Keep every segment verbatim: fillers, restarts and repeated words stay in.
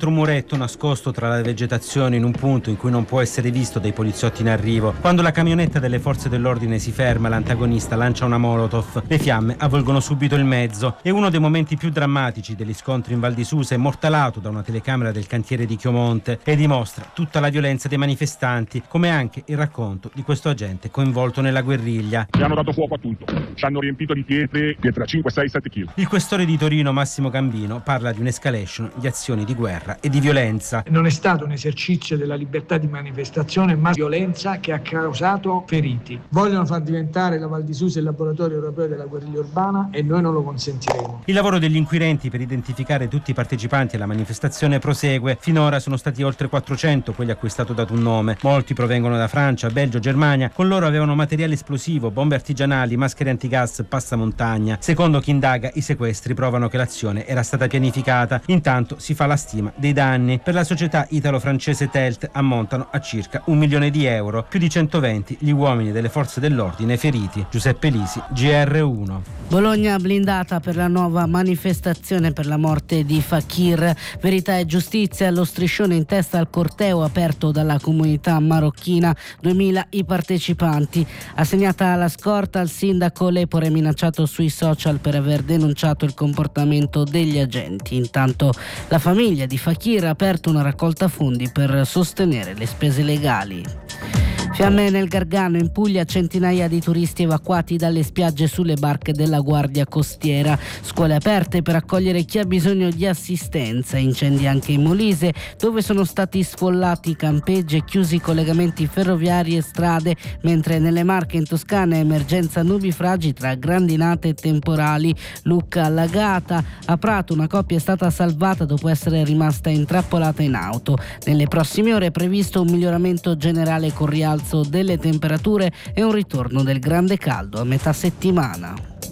altro muretto nascosto tra la vegetazione in un punto in cui non può essere visto dai poliziotti in arrivo. Quando la camionetta delle forze dell'ordine si ferma, l'antagonista lancia una molotov. Le fiamme avvolgono subito il mezzo. È uno dei momenti più drammatici degli scontri in Val di Susa, immortalato da una telecamera del cantiere di Chiomonte, e dimostra tutta la violenza dei manifestanti, come anche il racconto di questo agente coinvolto nella guerriglia. Ci hanno dato fuoco a tutto, ci hanno riempito di pietre, pietre a cinque, sei, sette chili. Il questore di Torino, Massimo Gambino, parla di un'escalation di azioni di guerra e di violenza. Non è stato un esercizio della libertà di manifestazione, ma violenza che ha causato feriti. Vogliono far diventare la Val di Susa il laboratorio europeo della guerriglia urbana e noi non lo consentiremo. Il lavoro degli inquirenti per identificare tutti i partecipanti alla manifestazione prosegue. Finora sono stati oltre quattrocento quelli a cui è stato dato un nome. Molti provengono da Francia, Belgio, Germania. Con loro avevano materiale esplosivo, bombe artigianali, maschere antigas, passamontagna. Secondo chi indaga, i sequestri provano che l'azione era stata pianificata. Intanto si fa la stima dei danni. Per la società italo-francese Telt ammontano a circa un milione di euro. Più di centoventi gli uomini delle forze dell'ordine feriti. Giuseppe Lisi, G R uno. Bologna blindata per la nuova manifestazione per la morte di Fakir. Verità e giustizia, lo striscione in testa al corteo aperto dalla comunità marocchina. duemila i partecipanti. Assegnata la scorta al sindaco, Lepore minacciato sui social per aver denunciato il comportamento degli agenti. Intanto la famiglia di Fakir ha aperto una raccolta fondi per sostenere le spese legali. Fiamme nel Gargano, in Puglia, centinaia di turisti evacuati dalle spiagge sulle barche della Guardia Costiera. Scuole aperte per accogliere chi ha bisogno di assistenza. Incendi anche in Molise, dove sono stati sfollati campeggi e chiusi collegamenti ferroviari e strade, mentre nelle Marche in Toscana è emergenza nubifragi tra grandinate e temporali. Lucca allagata. A Prato una coppia è stata salvata dopo essere rimasta intrappolata in auto. Nelle prossime ore è previsto un miglioramento generale con rialzo delle temperature e un ritorno del grande caldo a metà settimana.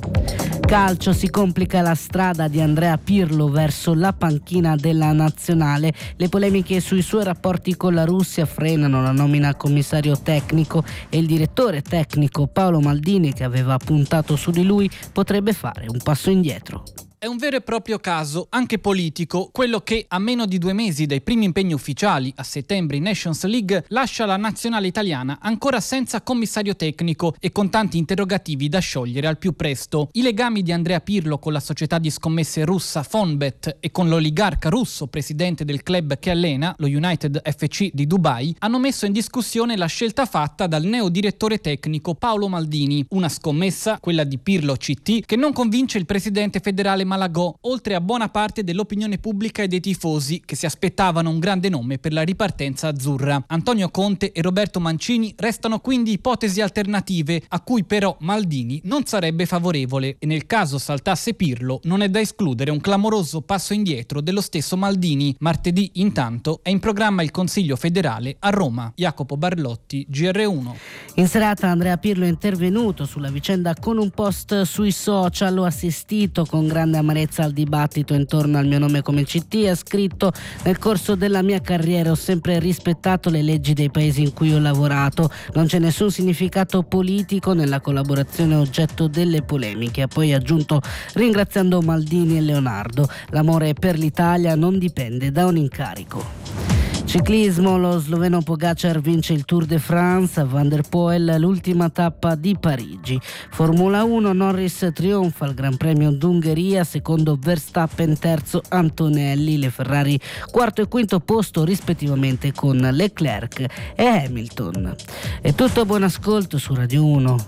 Calcio, si complica la strada di Andrea Pirlo verso la panchina della nazionale. Le polemiche sui suoi rapporti con la Russia frenano la nomina a commissario tecnico e il direttore tecnico Paolo Maldini, che aveva puntato su di lui, potrebbe fare un passo indietro. È un vero e proprio caso, anche politico, quello che, a meno di due mesi dai primi impegni ufficiali a settembre in Nations League, lascia la nazionale italiana ancora senza commissario tecnico e con tanti interrogativi da sciogliere al più presto. I legami di Andrea Pirlo con la società di scommesse russa Fonbet e con l'oligarca russo presidente del club che allena, lo United F C di Dubai, hanno messo in discussione la scelta fatta dal neo direttore tecnico Paolo Maldini. Una scommessa, quella di Pirlo C T, che non convince il presidente federale Malagò, oltre a buona parte dell'opinione pubblica e dei tifosi che si aspettavano un grande nome per la ripartenza azzurra. Antonio Conte e Roberto Mancini restano quindi ipotesi alternative a cui però Maldini non sarebbe favorevole, e nel caso saltasse Pirlo non è da escludere un clamoroso passo indietro dello stesso Maldini. Martedì intanto è in programma il Consiglio federale a Roma. Jacopo Barlotti, G R uno. In serata Andrea Pirlo è intervenuto sulla vicenda con un post sui social. Ho assistito con grande amarezza al dibattito intorno al mio nome come C T. Ha scritto: nel corso della mia carriera ho sempre rispettato le leggi dei paesi in cui ho lavorato, non c'è nessun significato politico nella collaborazione oggetto delle polemiche. Ha poi aggiunto, ringraziando Maldini e Leonardo: l'amore per l'Italia non dipende da un incarico. Ciclismo, lo sloveno Pogacar vince il Tour de France, Van der Poel l'ultima tappa di Parigi. Formula uno, Norris trionfa al Gran Premio d'Ungheria, secondo Verstappen, terzo Antonelli, le Ferrari quarto e quinto posto rispettivamente con Leclerc e Hamilton. È tutto, buon ascolto su Radio uno.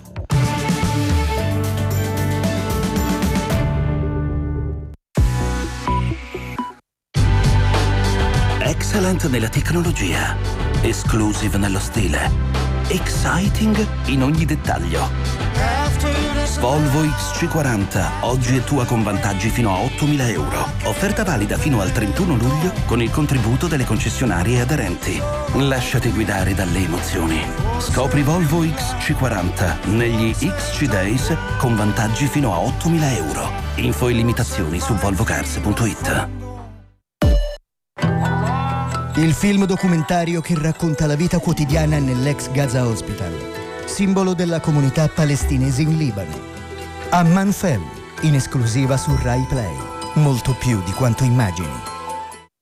Excellent nella tecnologia, exclusive nello stile, exciting in ogni dettaglio. Volvo X C quaranta, oggi è tua con vantaggi fino a ottomila euro. Offerta valida fino al trentuno luglio con il contributo delle concessionarie aderenti. Lasciati guidare dalle emozioni. Scopri Volvo X C quaranta negli X C Days con vantaggi fino a ottomila euro. Info e limitazioni su volvocars punto it. Il film documentario che racconta la vita quotidiana nell'ex Gaza Hospital, simbolo della comunità palestinese in Libano. Amman Fell, in esclusiva su Rai Play. Molto più di quanto immagini.